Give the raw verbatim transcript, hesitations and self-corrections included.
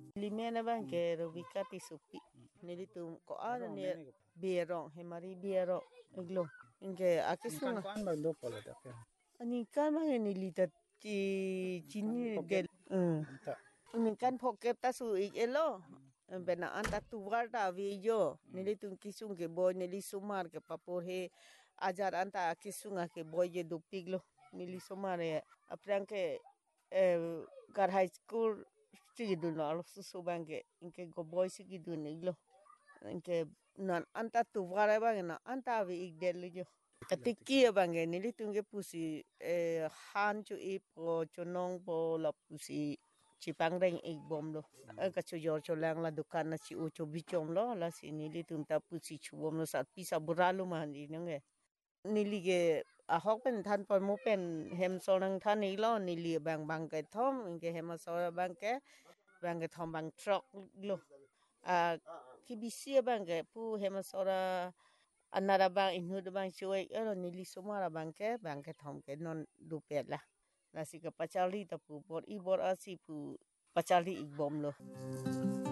Limena bang ke Rubika tisupi. Nili tu ko ada ne berong hemari berong iglo. Inge akisunga. Kan bang do polo da ke. Ani kan bang ni lita ci cini del. Ini kan poket ta su ik elo. Bena anta tu warta video. Nili tu kisung ke boy nili sumar ke papor he ajar anta kisunga ke boy je dupiglo. Nili sumar ya. Aprang ke gar high school sigidu no alo susu bangke inke go boy sigidu niglo inke non anta tu vara bang na anta vi igdel jo atiki bangke nili tunge pusi han chu ip po chonong po la pusi chipang reng ik bom lo ka chu jor chu lang la dukan na chi u chu bichom lo la si nili tum ta pusi chu bom lo sat pisa buralu man ni nge nili ge a hok pen than por mo pen hem sorang than ni lo nili bang bang ke thom inke hem sora bang ke bang ke thom bang truck lo a kibisia bang ke pu hem sora anara bang inu de bang chuai ero nili sumara bang ke bang ke thom ke non du pet la la si ke pachali ta pu por i bor asi pu pachali ik bom lo